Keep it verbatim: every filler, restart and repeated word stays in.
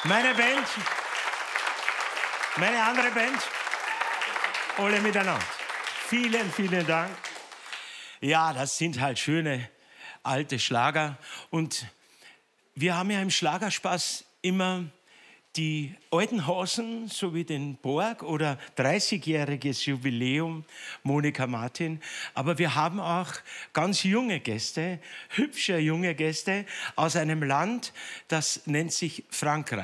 Meine Band, meine andere Band, alle miteinander. Vielen, vielen Dank. Ja, das sind halt schöne alte Schlager. Und wir haben ja im Schlagerspaß immer die alten Hasen, so wie den Borg oder dreißigjähriges Jubiläum, Monika Martin. Aber wir haben auch ganz junge Gäste, hübsche junge Gäste aus einem Land, das nennt sich Frankreich.